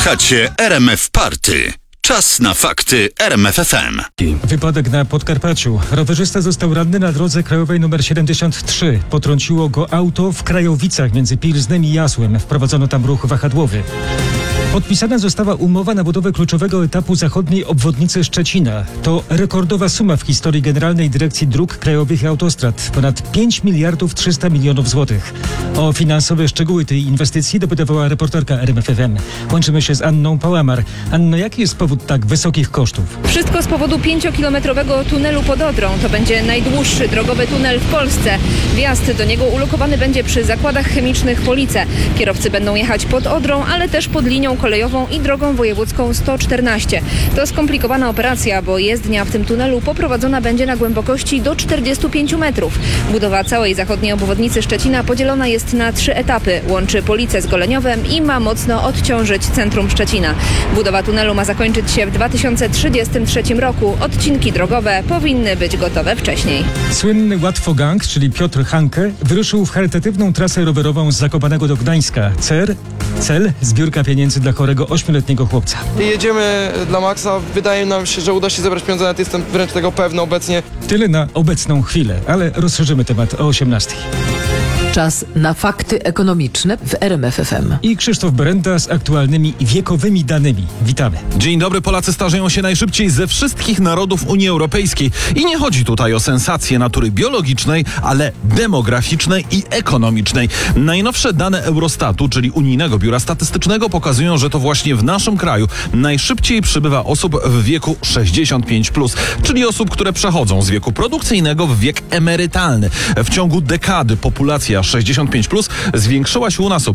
Słuchacie RMF Party. Czas na fakty RMF FM. Wypadek na Podkarpaciu. Rowerzysta został ranny na drodze krajowej nr 73. Potrąciło go auto w Krajowicach między Pilznem i Jasłem. Wprowadzono tam ruch wahadłowy. Podpisana została umowa na budowę kluczowego etapu zachodniej obwodnicy Szczecina. To rekordowa suma w historii Generalnej Dyrekcji Dróg Krajowych i Autostrad. Ponad 5 miliardów 300 milionów złotych. O finansowe szczegóły tej inwestycji dopytywała reporterka RMF FM. Łączymy się z Anną Pałamar. Anno, jaki jest powód tak wysokich kosztów? Wszystko z powodu 5-kilometrowego tunelu pod Odrą. To będzie najdłuższy drogowy tunel w Polsce. Wjazd do niego ulokowany będzie przy zakładach chemicznych Police. Kierowcy będą jechać pod Odrą, ale też pod linią kolejową i drogą wojewódzką 114. To skomplikowana operacja, bo jezdnia w tym tunelu poprowadzona będzie na głębokości do 45 metrów. Budowa całej zachodniej obwodnicy Szczecina podzielona jest na 3 etapy. Łączy Policę z Goleniowem i ma mocno odciążyć centrum Szczecina. Budowa tunelu ma zakończyć się w 2033 roku. Odcinki drogowe powinny być gotowe wcześniej. Słynny łatwogang, czyli Piotr Hanke, wyruszył w charytatywną trasę rowerową z Zakopanego do Gdańska. Cel? Zbiórka pieniędzy dla chorego 8-letniego chłopca. Jedziemy dla Maxa. Wydaje nam się, że uda się zebrać pieniądze, nawet jestem wręcz tego pewny obecnie. Tyle na obecną chwilę, ale rozszerzymy temat o 18:00. Czas na fakty ekonomiczne w RMF FM. I Krzysztof Berenda z aktualnymi wiekowymi danymi. Witamy. Dzień dobry. Polacy starzeją się najszybciej ze wszystkich narodów Unii Europejskiej. I nie chodzi tutaj o sensacje natury biologicznej, ale demograficznej i ekonomicznej. Najnowsze dane Eurostatu, czyli Unijnego Biura Statystycznego, pokazują, że to właśnie w naszym kraju najszybciej przybywa osób w wieku 65+, czyli osób, które przechodzą z wieku produkcyjnego w wiek emerytalny. W ciągu dekady populacja 65+ zwiększyła się u nas o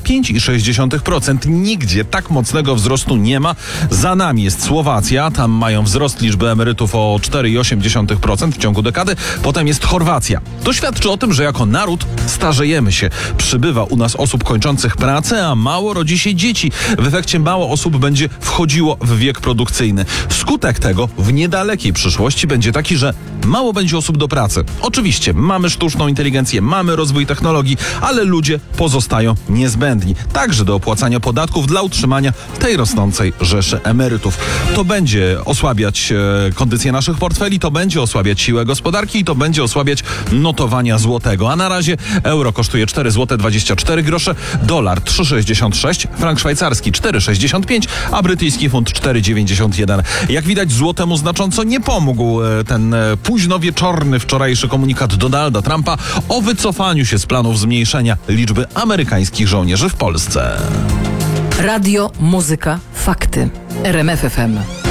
5,6%. Nigdzie tak mocnego wzrostu nie ma. Za nami jest Słowacja, tam mają wzrost liczby emerytów o 4,8% w ciągu dekady. Potem jest Chorwacja. To świadczy o tym, że jako naród starzejemy się. Przybywa u nas osób kończących pracę, a mało rodzi się dzieci. W efekcie mało osób będzie wchodziło w wiek produkcyjny. Skutek tego w niedalekiej przyszłości będzie taki, że mało będzie osób do pracy. Oczywiście mamy sztuczną inteligencję, mamy rozwój technologii, ale ludzie pozostają niezbędni. Także do opłacania podatków dla utrzymania tej rosnącej rzeszy emerytów. To będzie osłabiać kondycję naszych portfeli, to będzie osłabiać siłę gospodarki i to będzie osłabiać notowania złotego. A na razie euro kosztuje 4,24 zł, dolar 3,66, frank szwajcarski 4,65, a brytyjski funt 4,91. Jak widać, złotemu znacząco nie pomógł ten późnowieczorny wczorajszy komunikat Donalda Trumpa o wycofaniu się z planów zmniejszenia liczby amerykańskich żołnierzy w Polsce. Radio, muzyka, fakty. RMF FM.